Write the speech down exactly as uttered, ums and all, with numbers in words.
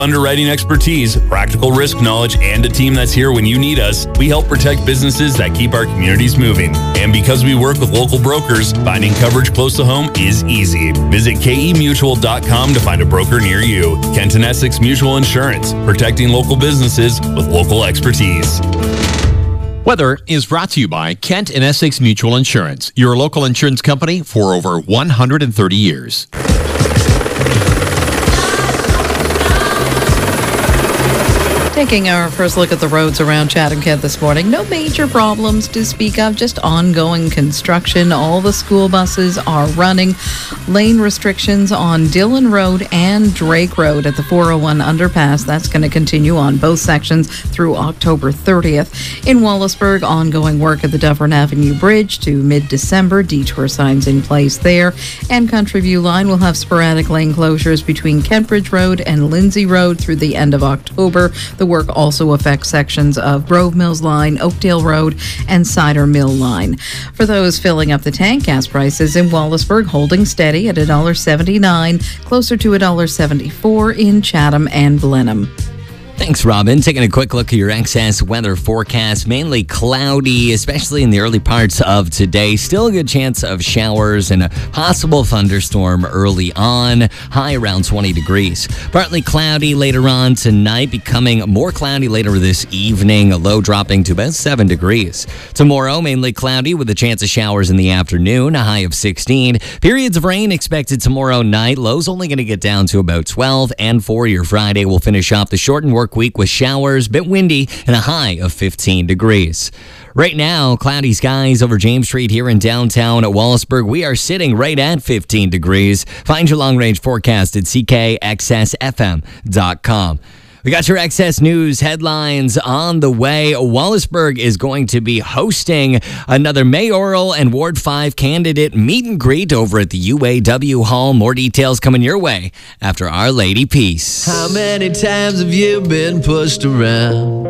Underwriting expertise, practical risk knowledge, and a team that's here when you need us, we help protect businesses that keep our communities moving. And because we work with local brokers, finding coverage close to home is easy. Visit K E mutual dot com to find a broker near you. Kent and Essex Mutual Insurance, protecting local businesses with local expertise. Weather is brought to you by Kent and Essex Mutual Insurance, your local insurance company for over one hundred thirty years. Taking our first look at the roads around Chatham-Kent this morning. No major problems to speak of, just ongoing construction. All the school buses are running. Lane restrictions on Dillon Road and Drake Road at the four oh one underpass. That's going to continue on both sections through October thirtieth. In Wallaceburg, ongoing work at the Dufferin Avenue Bridge to mid-December. Detour signs in place there. And Country View Line will have sporadic lane closures between Kentbridge Road and Lindsay Road through the end of October. The work also affects sections of Grove Mills Line, Oakdale Road, and Cider Mill Line. For those filling up the tank, gas prices in Wallaceburg holding steady at one dollar seventy-nine, closer to one dollar seventy-four in Chatham and Blenheim. Thanks, Robin. Taking a quick look at your excess weather forecast. Mainly cloudy, especially in the early parts of today. Still a good chance of showers and a possible thunderstorm early on. High around twenty degrees. Partly cloudy later on tonight, becoming more cloudy later this evening. A low dropping to about seven degrees. Tomorrow, mainly cloudy with a chance of showers in the afternoon. A high of sixteen. Periods of rain expected tomorrow night. Lows only going to get down to about twelve. And for your Friday, we'll finish off the shortened work week with showers, bit windy, and a high of fifteen degrees. Right now, cloudy skies over James Street here in downtown at Wallaceburg. We are sitting right at fifteen degrees. Find your long-range forecast at c k x s f m dot com. We got your Excess News headlines on the way. Wallaceburg is going to be hosting another mayoral and Ward five candidate meet and greet over at the U A W Hall. More details coming your way after Our Lady Peace. How many times have you been pushed around?